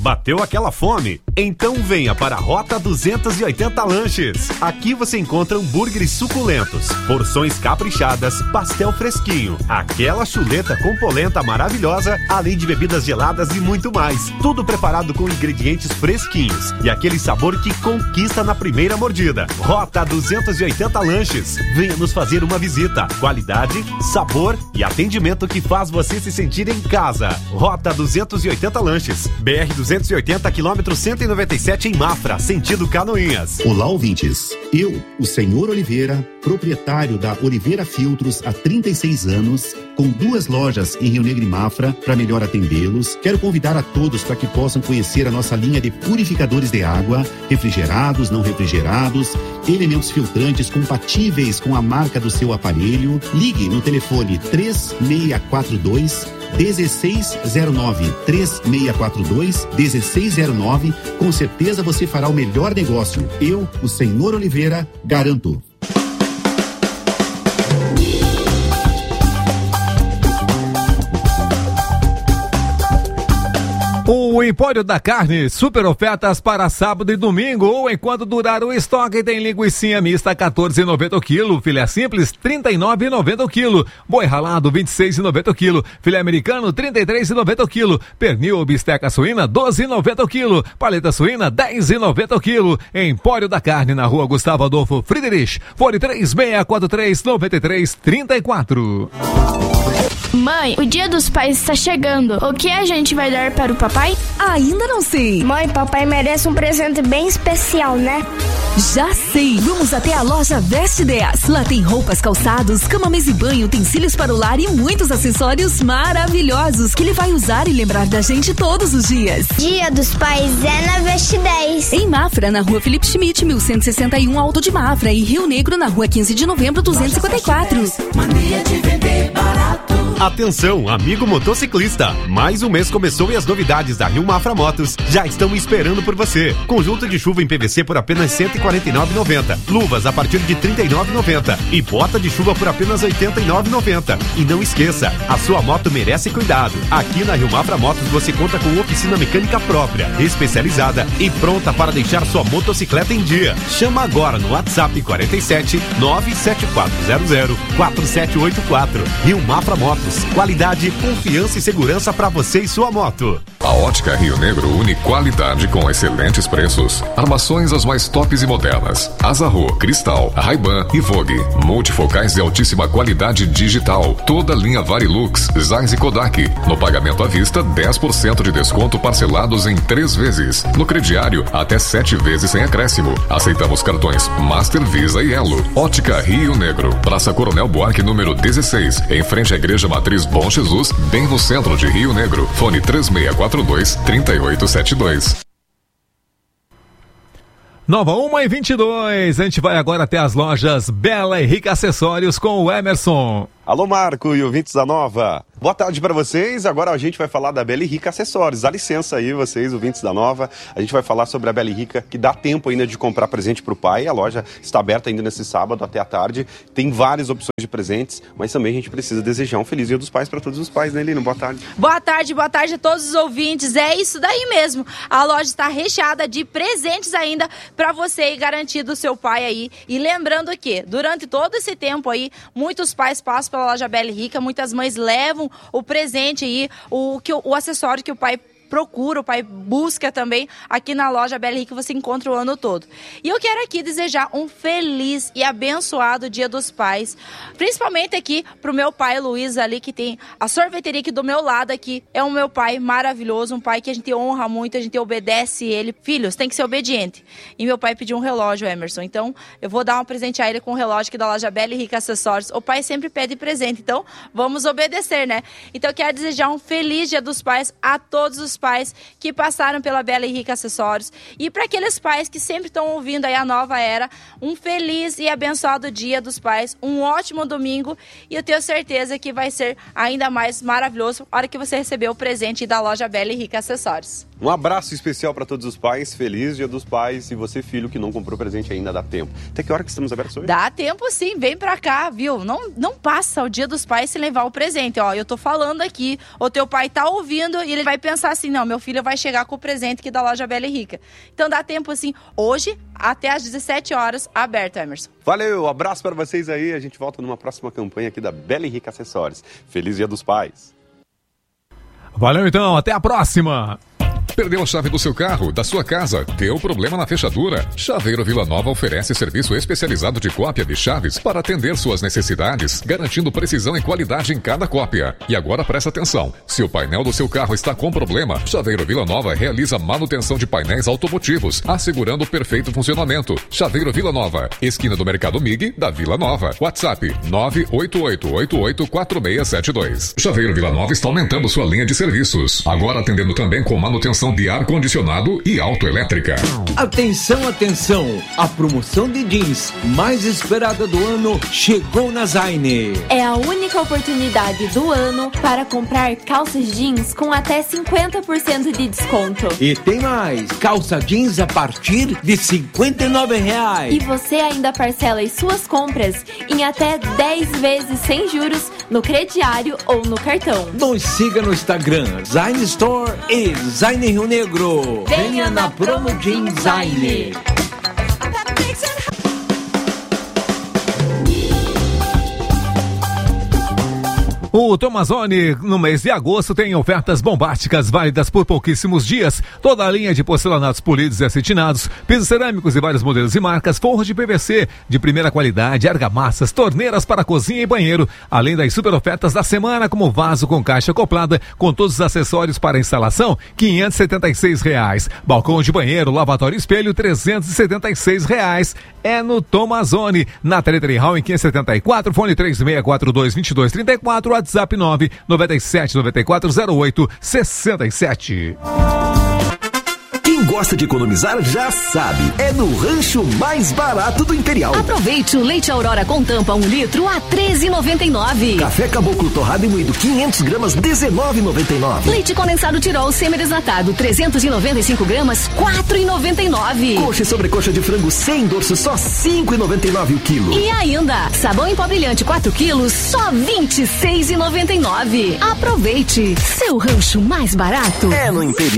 Bateu aquela fome? Então venha para a Rota 280 Lanches. Aqui você encontra hambúrgueres suculentos, porções caprichadas, pastel fresquinho, aquela chuleta com polenta maravilhosa, além de bebidas geladas e muito mais. Tudo preparado com ingredientes fresquinhos e aquele sabor que conquista na primeira mordida. Rota 280 Lanches. Venha nos fazer uma visita. Qualidade, sabor e atendimento que faz você se sentir em casa. Rota 280 Lanches. BR 280 km 197 em Mafra, sentido Canoinhas. Olá, ouvintes. Eu, o senhor Oliveira, proprietário da Oliveira Filtros há 36 anos, com 2 lojas em Rio Negro e Mafra, para melhor atendê-los, quero convidar a todos para que possam conhecer a nossa linha de purificadores de água, refrigerados, não refrigerados, elementos filtrantes compatíveis com a marca do seu aparelho. Ligue no telefone 3642 1609, 3642 1609. Com certeza você fará o melhor negócio. Eu, o senhor Oliveira, garanto. O Empório da Carne, super ofertas para sábado e domingo ou enquanto durar o estoque. Tem linguicinha mista 14,90 o quilo, filé simples 39,90 o quilo, boi ralado 26,90 o quilo, filé americano 33,90 o quilo, pernil ou bisteca suína 12,90 o quilo, paleta suína 10,90 o quilo. Empório da Carne na Rua Gustavo Adolfo Friedrich, fone 3643-9334. Mãe, o Dia dos Pais está chegando. O que a gente vai dar para o papai? Ainda não sei. Mãe, papai merece um presente bem especial, né? Já sei. Vamos até a loja Veste 10. Lá tem roupas, calçados, cama, mesa e banho, utensílios para o lar e muitos acessórios maravilhosos que ele vai usar e lembrar da gente todos os dias. Dia dos Pais é na Veste 10. Em Mafra, na Rua Felipe Schmidt, 1161, Alto de Mafra. E Rio Negro, na Rua 15 de Novembro, 254. Mania de vender barato. Atenção, amigo motociclista! Mais um mês começou e as novidades da Rio Mafra Motos já estão esperando por você. Conjunto de chuva em PVC por apenas R$ 149,90. Luvas a partir de R$ 39,90. E bota de chuva por apenas R$ 89,90. E não esqueça, a sua moto merece cuidado. Aqui na Rio Mafra Motos você conta com oficina mecânica própria, especializada e pronta para deixar sua motocicleta em dia. Chama agora no WhatsApp 47 97400 4784. Rio Mafra Motos. Qualidade, confiança e segurança para você e sua moto. A Ótica Rio Negro une qualidade com excelentes preços. Armações as mais tops e modernas. Azarro, Cristal, Ray-Ban e Vogue. Multifocais de altíssima qualidade digital. Toda linha Varilux, Zeiss e Kodak. No pagamento à vista, 10% de desconto parcelados em 3 vezes. No crediário, até 7 vezes sem acréscimo. Aceitamos cartões Master, Visa e Elo. Ótica Rio Negro. Praça Coronel Buarque, número 16. Em frente à Igreja Matriz Bom Jesus, bem no centro de Rio Negro. Fone 3642-3872. Nova 1h22. A gente vai agora até as lojas Bela e Rica Acessórios com o Emerson. Alô, Marco e ouvintes da Nova. Boa tarde para vocês. Agora a gente vai falar da Bela e Rica Acessórios. Dá licença aí, vocês, ouvintes da Nova. A gente vai falar sobre a Bela e Rica, que dá tempo ainda de comprar presente pro pai. A loja está aberta ainda nesse sábado até a tarde. Tem várias opções de presentes, mas também a gente precisa desejar um feliz Dia dos Pais para todos os pais, né, Lino? Boa tarde. Boa tarde a todos os ouvintes. É isso daí mesmo. A loja está recheada de presentes ainda para você e garantir do seu pai aí. E lembrando que, durante todo esse tempo aí, muitos pais passam pela loja Bela e Rica, muitas mães levam o presente aí, o acessório que o pai procura, o pai busca também aqui na loja Bela e Rica, você encontra o ano todo. E eu quero aqui desejar um feliz e abençoado Dia dos Pais, principalmente aqui pro meu pai Luiz ali, que tem a sorveteria aqui do meu lado aqui. É um meu pai maravilhoso, um pai que a gente honra muito, a gente obedece ele. Filhos, tem que ser obediente. E meu pai pediu um relógio, Emerson, então eu vou dar um presente a ele com um relógio aqui da loja Bela e Rica Acessórios. O pai sempre pede presente, então vamos obedecer, né? Então eu quero desejar um feliz Dia dos Pais a todos os pais que passaram pela Bela e Rica Acessórios, e para aqueles pais que sempre estão ouvindo aí a Nova Era, um feliz e abençoado Dia dos Pais, um ótimo domingo, e eu tenho certeza que vai ser ainda mais maravilhoso a hora que você receber o presente da loja Bela e Rica Acessórios. Um abraço especial para todos os pais, feliz Dia dos Pais, e você, filho, que não comprou presente ainda, dá tempo. Até que hora que estamos abertos hoje? Dá tempo sim, vem pra cá, viu? Não passa o Dia dos Pais sem levar o presente, ó, eu tô falando aqui, o teu pai tá ouvindo e ele vai pensar assim, não, meu filho vai chegar com o presente aqui da loja Bela e Rica. Então dá tempo assim, hoje até às 17 horas, aberto, Emerson. Valeu, abraço para vocês aí. A gente volta numa próxima campanha aqui da Bela e Rica Acessórios. Feliz Dia dos Pais. Valeu então, até a próxima. Perdeu a chave do seu carro, da sua casa? Deu problema na fechadura? Chaveiro Vila Nova oferece serviço especializado de cópia de chaves para atender suas necessidades, garantindo precisão e qualidade em cada cópia. E agora presta atenção, se o painel do seu carro está com problema, Chaveiro Vila Nova realiza manutenção de painéis automotivos, assegurando o perfeito funcionamento. Chaveiro Vila Nova, esquina do Mercado MIG, da Vila Nova. WhatsApp 988884672. Chaveiro Vila Nova está aumentando sua linha de serviços, agora atendendo também com manutenção de ar-condicionado e autoelétrica. Atenção, atenção! A promoção de jeans mais esperada do ano chegou na Zaine. É a única oportunidade do ano para comprar calças jeans com até 50% de desconto. E tem mais! Calça jeans a partir de R$59. E você ainda parcela as suas compras em até 10 vezes sem juros no crediário ou no cartão. Nos siga no Instagram, Zaine Store e Zaine Rio Negro. Venha na Promo Jeans Zaine. O Tomazoni, no mês de agosto, tem ofertas bombásticas válidas por pouquíssimos dias. Toda a linha de porcelanatos polidos e acetinados, pisos cerâmicos e vários modelos e marcas, forros de PVC de primeira qualidade, argamassas, torneiras para cozinha e banheiro, além das super ofertas da semana, como vaso com caixa acoplada, com todos os acessórios para instalação, R$576. Balcão de banheiro, lavatório e espelho, R$376. É no Tomazoni, na Teletrem Hall em 574, fone 3642-2234, WhatsApp 997-9408-67. Quem gosta de economizar já sabe, é no Rancho Mais Barato do Imperial. Aproveite o leite Aurora com tampa 1 litro a R$13,99. Café Caboclo torrado e moído 500 gramas R$19,99. Leite condensado Tirol semi-desnatado 395 gramas R$4,99. Coxa e sobrecoxa de frango sem dorso só R$5,99 o quilo. E ainda, sabão em pó brilhante 4 quilos só R$26,99. Aproveite, seu rancho mais barato é no Imperial.